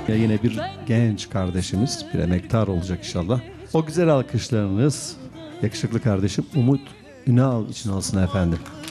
Yine bir genç kardeşimiz, bir emektar olacak inşallah. O güzel alkışlarınız yakışıklı kardeşim Umut Ünal için olsun efendim.